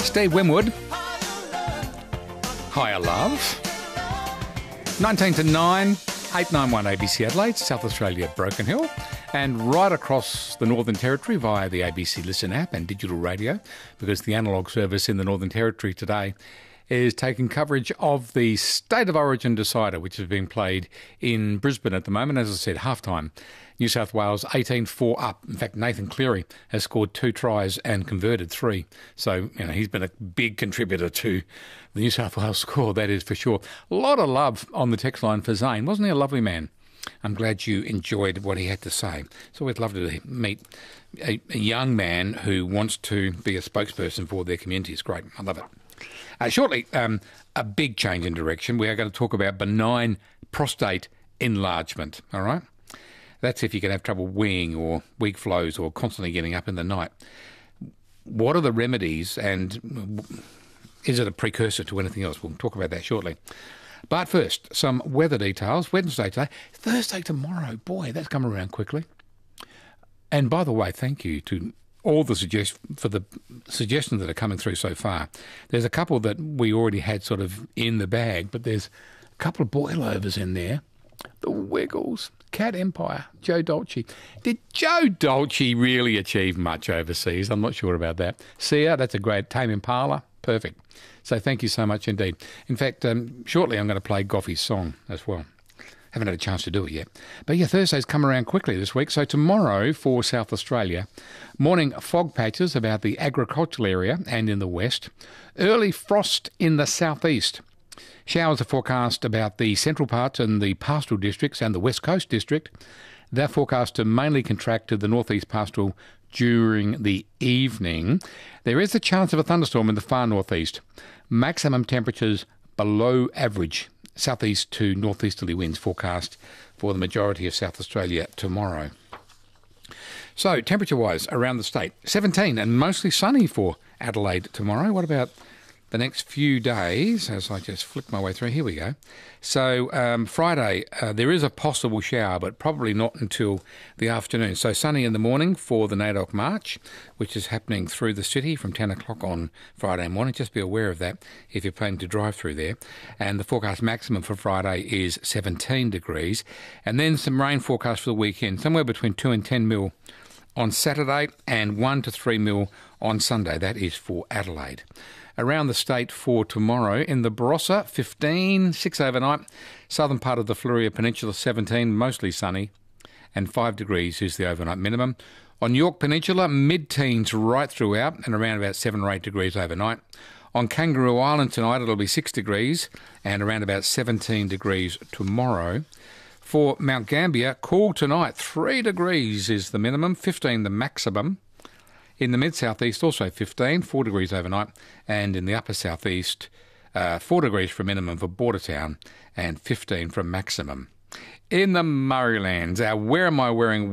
Steve Winwood. Higher Love. 19 to 9, 891 ABC Adelaide, South Australia, Broken Hill, and right across the Northern Territory via the ABC Listen app and digital radio, because the analogue service in the Northern Territory today is taking coverage of the State of Origin decider, which is being played in Brisbane at the moment. As I said, halftime. New South Wales 18-4 up. In fact, Nathan Cleary has scored 2 tries and converted 3. So, he's been a big contributor to the New South Wales score, that is for sure. A lot of love on the text line for Zane. Wasn't he a lovely man? I'm glad you enjoyed what he had to say. It's always lovely to meet a young man who wants to be a spokesperson for their community. It's great. I love it. Shortly, a big change in direction. We are going to talk about benign prostate enlargement, all right? That's if you can have trouble weeing or weak flows or constantly getting up in the night. What are the remedies, and is it a precursor to anything else? We'll talk about that shortly. But first, some weather details. Wednesday today, Thursday tomorrow. Boy, that's come around quickly. And by the way, thank you to all the suggestions that are coming through so far. There's a couple that we already had sort of in the bag, but there's a couple of boilovers in there. The Wiggles, Cat Empire, Joe Dolce. Did Joe Dolce really achieve much overseas? I'm not sure about that. Sia, that's a great. Tame Impala, perfect. So thank you so much indeed. In fact, shortly I'm going to play Goffy's song as well. Haven't had a chance to do it yet. But yeah, Thursday's come around quickly this week. So tomorrow for South Australia, morning fog patches about the agricultural area and in the west. Early frost in the southeast. Showers are forecast about the central parts and the pastoral districts and the west coast district. They're forecast to mainly contract to the northeast pastoral during the evening. There is a chance of a thunderstorm in the far northeast. Maximum temperatures below average. Southeast to northeasterly winds forecast for the majority of South Australia tomorrow. So, temperature-wise, around the state, 17 and mostly sunny for Adelaide tomorrow. What about the next few days, as I just flick my way through? Here we go. So, Friday, there is a possible shower, but probably not until the afternoon. So, sunny in the morning for the NAIDOC March, which is happening through the city from 10 o'clock on Friday morning. Just be aware of that if you're planning to drive through there. And the forecast maximum for Friday is 17 degrees. And then some rain forecast for the weekend, somewhere between 2 and 10 mil on Saturday and 1 to 3 mil on Sunday. That is for Adelaide. Around the state for tomorrow, in the Barossa, 15, 6 overnight. Southern part of the Fleurieu Peninsula, 17, mostly sunny, and 5 degrees is the overnight minimum. On York Peninsula, mid-teens right throughout, and around about 7 or 8 degrees overnight. On Kangaroo Island tonight, it'll be 6 degrees, and around about 17 degrees tomorrow. For Mount Gambier, cool tonight, 3 degrees is the minimum, 15 the maximum. In the mid-southeast, also 15, 4 degrees overnight. And in the upper southeast, 4 degrees for minimum for Bordertown and 15 for maximum. In the Murraylands, our Where Am I Wearing